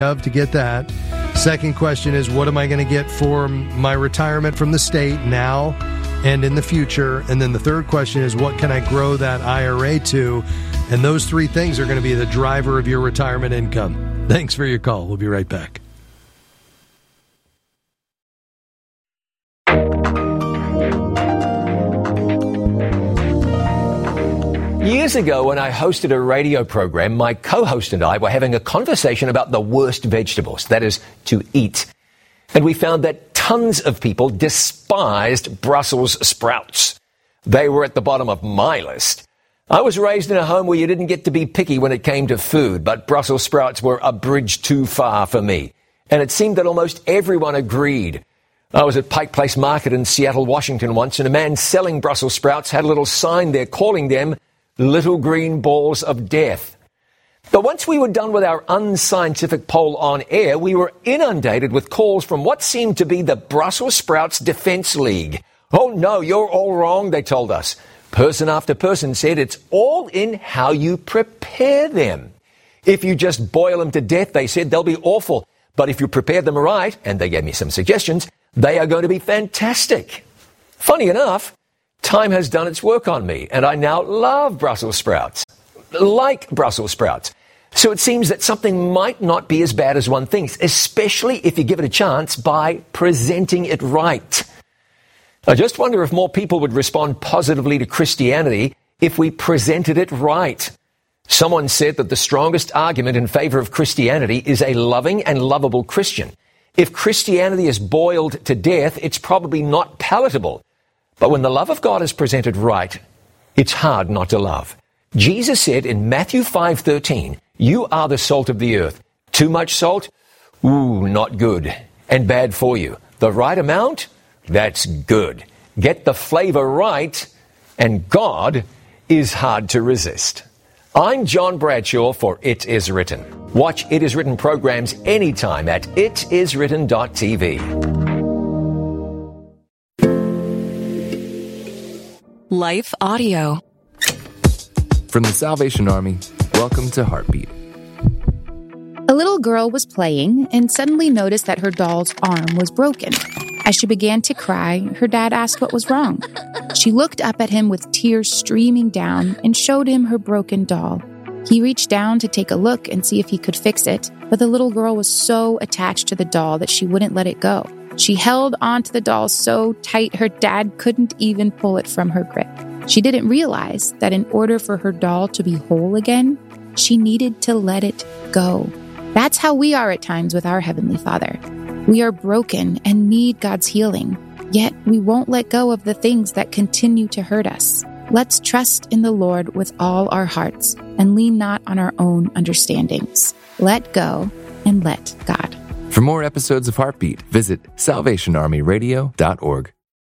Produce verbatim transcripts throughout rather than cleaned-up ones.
of to get that. Second question is, what am I going to get for my retirement from the state now and in the future? And then the third question is, what can I grow that I R A to? And those three things are going to be the driver of your retirement income. Thanks for your call. We'll be right back. Years ago, when I hosted a radio program, my co-host and I were having a conversation about the worst vegetables, that is, to eat. And we found that tons of people despised Brussels sprouts. They were at the bottom of my list. I was raised in a home where you didn't get to be picky when it came to food, but Brussels sprouts were a bridge too far for me. And it seemed that almost everyone agreed. I was at Pike Place Market in Seattle, Washington once, and a man selling Brussels sprouts had a little sign there calling them little green balls of death. But once we were done with our unscientific poll on air, we were inundated with calls from what seemed to be the Brussels Sprouts Defense League. Oh no, you're all wrong, they told us. Person after person said it's all in how you prepare them. If you just boil them to death, they said, they'll be awful. But if you prepare them right, and they gave me some suggestions, they are going to be fantastic. Funny enough, time has done its work on me, and I now love Brussels sprouts, like Brussels sprouts. So it seems that something might not be as bad as one thinks, especially if you give it a chance by presenting it right. I just wonder if more people would respond positively to Christianity if we presented it right. Someone said that the strongest argument in favor of Christianity is a loving and lovable Christian. If Christianity is boiled to death, it's probably not palatable. But when the love of God is presented right, it's hard not to love. Jesus said in Matthew five thirteen, you are the salt of the earth. Too much salt? Ooh, not good. And bad for you. The right amount? That's good. Get the flavor right, and God is hard to resist. I'm John Bradshaw for It Is Written. Watch It Is Written programs anytime at it is written dot t v. Life Audio. From the Salvation Army, welcome to Heartbeat. A little girl was playing and suddenly noticed that her doll's arm was broken. As she began to cry, her dad asked what was wrong. She looked up at him with tears streaming down and showed him her broken doll. He reached down to take a look and see if he could fix it, but the little girl was so attached to the doll that she wouldn't let it go. She held onto the doll so tight her dad couldn't even pull it from her grip. She didn't realize that in order for her doll to be whole again, she needed to let it go. That's how we are at times with our Heavenly Father. We are broken and need God's healing, yet we won't let go of the things that continue to hurt us. Let's trust in the Lord with all our hearts and lean not on our own understandings. Let go and let God. For more episodes of Heartbeat, visit salvation army radio dot org.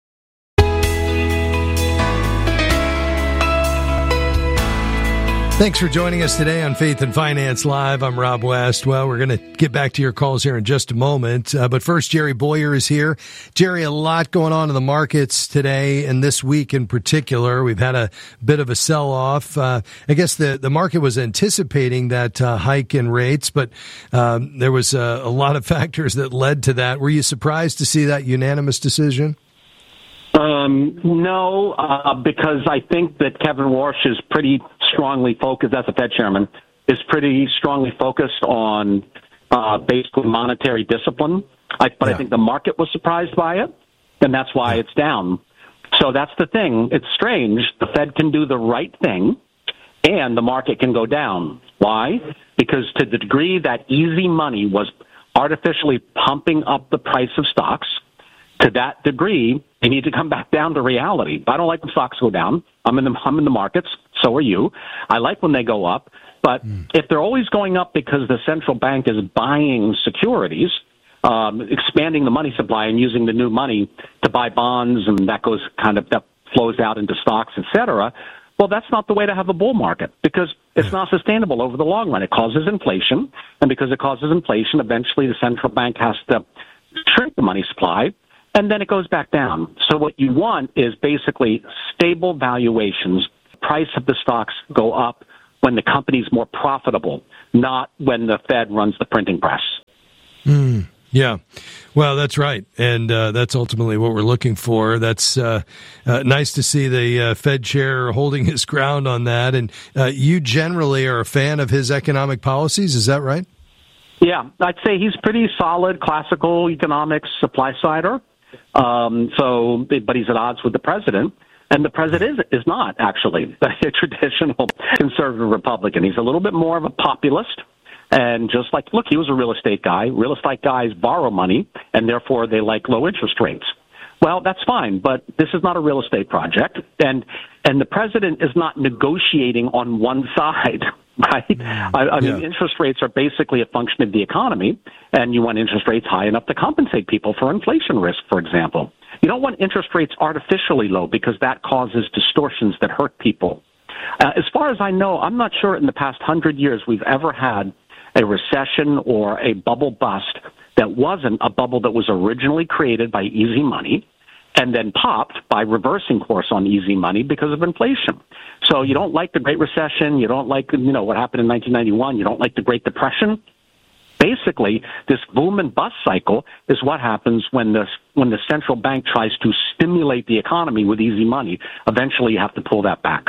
Thanks for joining us today on Faith and Finance Live. I'm Rob West. Well, we're going to get back to your calls here in just a moment. Uh, but first, Jerry Boyer is here. Jerry, a lot going on in the markets today and this week in particular. We've had a bit of a sell-off. Uh, I guess the, the market was anticipating that uh, hike in rates, but um, there was a, a lot of factors that led to that. Were you surprised to see that unanimous decision? Um, no, uh, because I think that Kevin Warsh is pretty strongly focused, that's the Fed chairman, is pretty strongly focused on uh, basically monetary discipline. I, but yeah. I think the market was surprised by it, and that's why yeah. it's down. So that's the thing. It's strange. The Fed can do the right thing, and the market can go down. Why? Because to the degree that easy money was artificially pumping up the price of stocks, to that degree, they need to come back down to reality. I don't like when stocks go down. I'm in the I'm in the markets. So are you. I like when they go up. But mm. if they're always going up because the central bank is buying securities, um, expanding the money supply and using the new money to buy bonds, and that goes kind of that flows out into stocks, et cetera. Well, that's not the way to have a bull market because it's not sustainable over the long run. It causes inflation, and because it causes inflation, eventually the central bank has to shrink the money supply. And then it goes back down. So what you want is basically stable valuations. Price of the stocks go up when the company's more profitable, not when the Fed runs the printing press. Yeah. Well, that's right. And uh, that's ultimately what we're looking for. That's uh, uh, nice to see the uh, Fed chair holding his ground on that. And uh, you generally are a fan of his economic policies. Is that right? Yeah, I'd say he's pretty solid, classical economics supply-sider. Um, so, but he's at odds with the president. And the president is, is not, actually, a traditional conservative Republican. He's a little bit more of a populist. And just like, look, he was a real estate guy. Real estate guys borrow money, and therefore they like low interest rates. Well, that's fine, but this is not a real estate project. And and the president is not negotiating on one side, right? I, I mean, yeah. Interest rates are basically a function of the economy, and you want interest rates high enough to compensate people for inflation risk, for example. You don't want interest rates artificially low because that causes distortions that hurt people. Uh, as far as I know, I'm not sure in the past hundred years we've ever had a recession or a bubble bust that wasn't a bubble that was originally created by easy money and then popped by reversing course on easy money because of inflation. So you don't like the Great Recession, you don't like, you know, what happened in nineteen ninety-one, you don't like the Great Depression. Basically, this boom and bust cycle is what happens when the when the central bank tries to stimulate the economy with easy money. Eventually, you have to pull that back.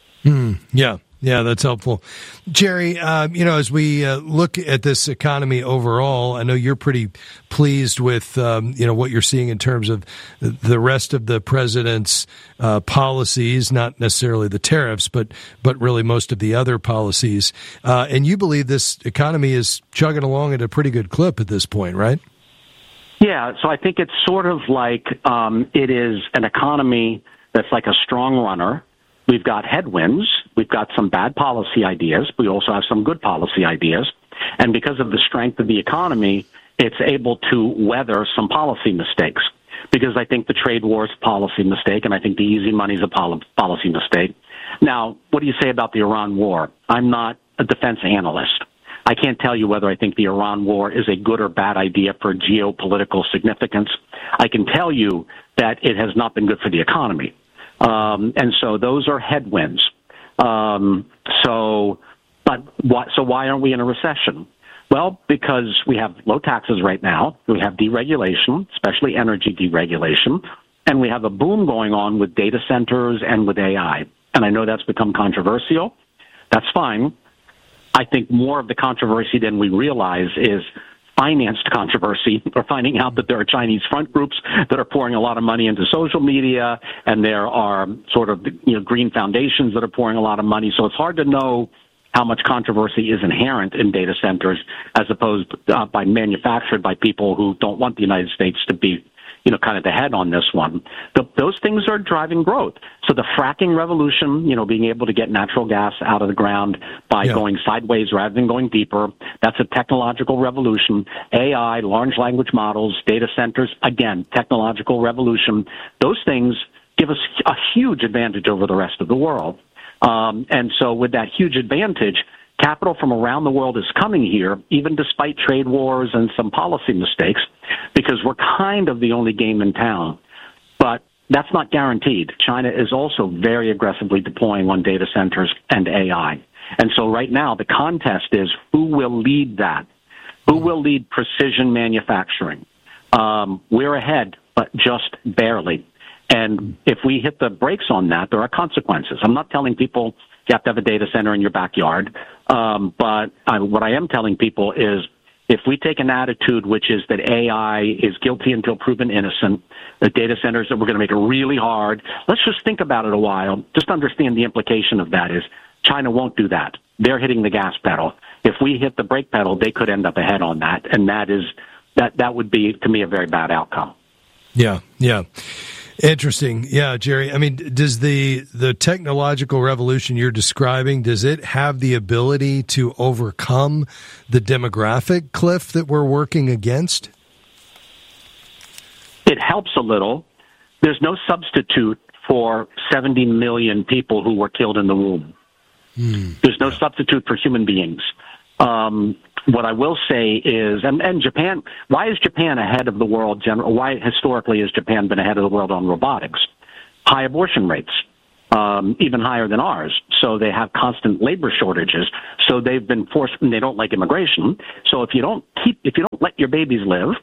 Mm, yeah. Yeah, that's helpful. Jerry, uh, you know, as we uh, look at this economy overall, I know you're pretty pleased with, um, you know, what you're seeing in terms of the rest of the president's uh, policies, not necessarily the tariffs, but but really most of the other policies. Uh, and you believe this economy is chugging along at a pretty good clip at this point, right? Yeah, so I think it's sort of like um, it is an economy that's like a strong runner. We've got headwinds. We've got some bad policy ideas. We also have some good policy ideas. And because of the strength of the economy, it's able to weather some policy mistakes. Because I think the trade war is a policy mistake, and I think the easy money is a policy mistake. Now, what do you say about the Iran war? I'm not a defense analyst. I can't tell you whether I think the Iran war is a good or bad idea for geopolitical significance. I can tell you that it has not been good for the economy. Um, and so those are headwinds. Um, so, but why, so why aren't we in a recession? Well, because we have low taxes right now. We have deregulation, especially energy deregulation, and we have a boom going on with data centers and with A I. And I know that's become controversial. That's fine. I think more of the controversy than we realize is financed controversy, or finding out that there are Chinese front groups that are pouring a lot of money into social media, and there are sort of, you know, green foundations that are pouring a lot of money. So it's hard to know how much controversy is inherent in data centers as opposed uh, by manufactured by people who don't want the United States to be, you know, kind of the head on this one. The, those things are driving growth. So the fracking revolution, you know, being able to get natural gas out of the ground by yeah. going sideways rather than going deeper, that's a technological revolution. A I, large language models, data centers, again, technological revolution. Those things give us a huge advantage over the rest of the world. Um, and so with that huge advantage, capital from around the world is coming here, even despite trade wars and some policy mistakes, because we're kind of the only game in town. But that's not guaranteed. China is also very aggressively deploying on data centers and A I. And so right now, the contest is who will lead that? Who will lead precision manufacturing? Um, we're ahead, but just barely. And if we hit the brakes on that, there are consequences. I'm not telling people you have to have a data center in your backyard. Um, but I, what I am telling people is if we take an attitude which is that A I is guilty until proven innocent, the data centers that we're going to make it really hard, let's just think about it a while. Just understand the implication of that is China won't do that. They're hitting the gas pedal. If we hit the brake pedal, they could end up ahead on that. And that is that that would be, to me, a very bad outcome. Yeah, yeah. Interesting. Yeah, Jerry. I mean, does the the technological revolution you're describing, does it have the ability to overcome the demographic cliff that we're working against? It helps a little. There's no substitute for seventy million people who were killed in the womb. Mm. There's no substitute for human beings. Um, what I will say is, and, and Japan, why is Japan ahead of the world? General, why historically has Japan been ahead of the world on robotics? High abortion rates, um, even higher than ours. So they have constant labor shortages. So they've been forced, and they don't like immigration. So if you don't keep, if you don't let your babies live,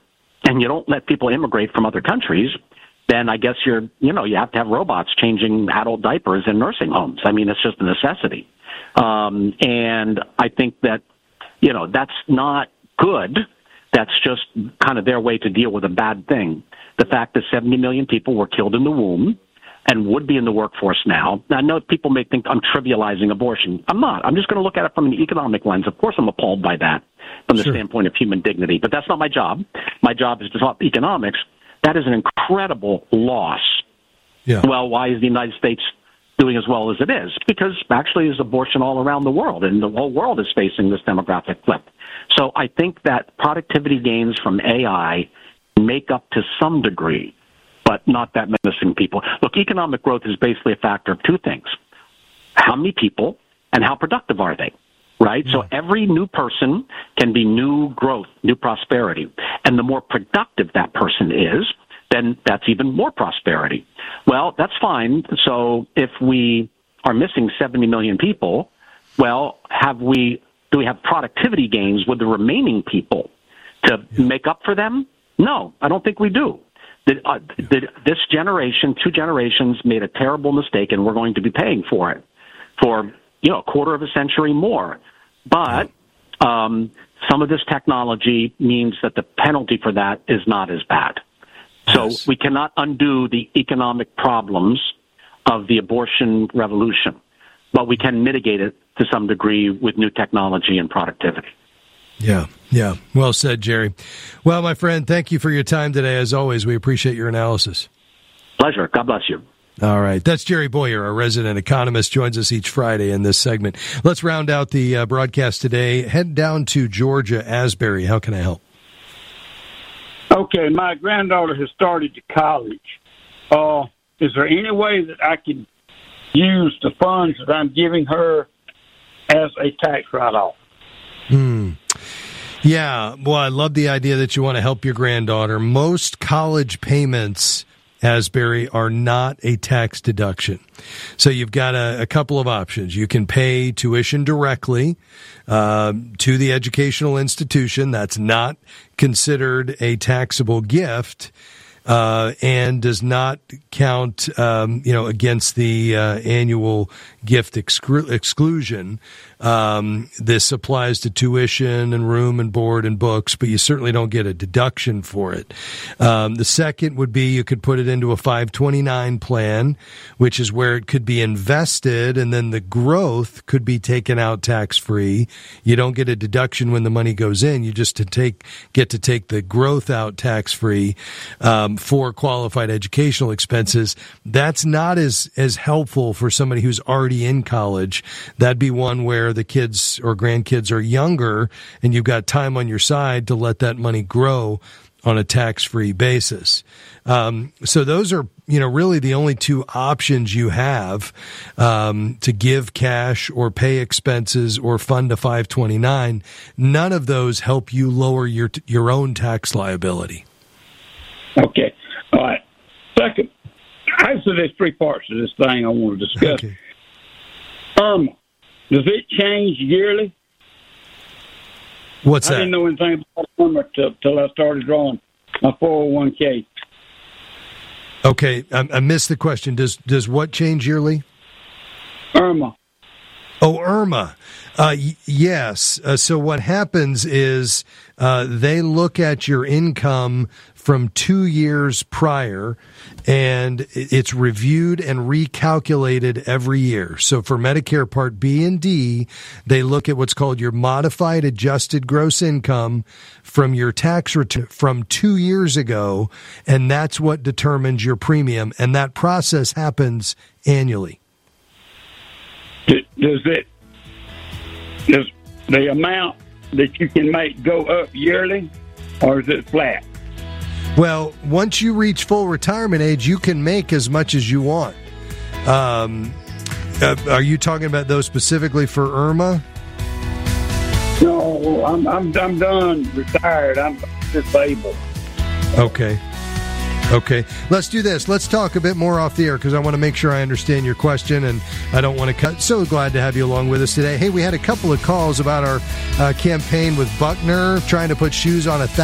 and you don't let people immigrate from other countries, then I guess you're, you know, you have to have robots changing adult diapers in nursing homes. I mean, it's just a necessity. Um, and I think that, you know, that's not good. That's just kind of their way to deal with a bad thing. The fact that seventy million people were killed in the womb and would be in the workforce now. Now, I know people may think I'm trivializing abortion. I'm not. I'm just going to look at it from an economic lens. Of course, I'm appalled by that from the sure. standpoint of human dignity, but that's not my job. My job is to talk economics. That is an incredible loss. Yeah. Well, why is the United States doing as well as it is? Because actually there's abortion all around the world, and the whole world is facing this demographic flip. So I think that productivity gains from A I make up to some degree, but not that menacing people. Look, economic growth is basically a factor of two things. How many people and how productive are they, right? Mm. So every new person can be new growth, new prosperity. And the more productive that person is, then that's even more prosperity. Well, that's fine. So if we are missing seventy million people, well, have we, do we have productivity gains with the remaining people to yeah. make up for them? No, I don't think we do. The, uh, the, this generation, two generations, made a terrible mistake, and we're going to be paying for it for, you know, a quarter of a century more. But um, some of this technology means that the penalty for that is not as bad. So yes. we cannot undo the economic problems of the abortion revolution, but we can mitigate it to some degree with new technology and productivity. Yeah, yeah. Well said, Jerry. Well, my friend, thank you for your time today. As always, we appreciate your analysis. Pleasure. God bless you. All right. That's Jerry Bowyer, our resident economist, joins us each Friday in this segment. Let's round out the uh, broadcast today. Head down to Georgia, Asbury. How can I help? Okay, my granddaughter has started to college. Uh, is there any way that I can use the funds that I'm giving her as a tax write-off? Hmm. Yeah, well, I love the idea that you want to help your granddaughter. Most college payments, Asbury, are not a tax deduction. So you've got a, a couple of options. You can pay tuition directly uh, to the educational institution. That's not considered a taxable gift. Uh, and does not count, um, you know, against the uh, annual gift excru- exclusion. Um, this applies to tuition and room and board and books, but you certainly don't get a deduction for it. Um, the second would be you could put it into a five twenty-nine plan, which is where it could be invested, and then the growth could be taken out tax-free. You don't get a deduction when the money goes in. You just to take get to take the growth out tax-free. Um, for qualified educational expenses. That's not as, as helpful for somebody who's already in college. That'd be one where the kids or grandkids are younger and you've got time on your side to let that money grow on a tax-free basis. Um, so those are, you know, really the only two options you have um, to give cash or pay expenses or fund a five twenty-nine. None of those help you lower your your own tax liability. Okay. All right. Second, actually, there's three parts to this thing I want to discuss. Okay. Um, does it change yearly? What's I that? I didn't know anything about it until, till I started drawing my four oh one k. Okay. I, I missed the question. Does does what change yearly? Irma. Oh, Irma. Uh, y- yes. Uh, so what happens is uh, they look at your income from two years prior, and it's reviewed and recalculated every year. So for Medicare Part B and D, they look at what's called your modified adjusted gross income from your tax return from two years ago, and that's what determines your premium, and that process happens annually. Does it, does the amount that you can make go up yearly, or is it flat? Well, once you reach full retirement age, you can make as much as you want. Um, uh, are you talking about those specifically for Irma? No, I'm I'm I'm done, retired. I'm disabled. Okay. Okay, let's do this. Let's talk a bit more off the air because I want to make sure I understand your question and I don't want to cut. So glad to have you along with us today. Hey, we had a couple of calls about our uh, campaign with Buckner trying to put shoes on a thousand.